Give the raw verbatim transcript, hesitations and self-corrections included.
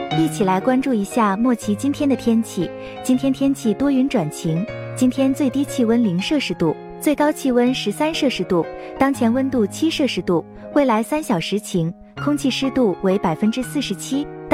一起来关注一下莫奇今天的天气。今天天气多云转晴，今天最低气温零摄氏度，最高气温十三摄氏度，当前温度七摄氏度，未来三小时晴，空气湿度为百分之四十七。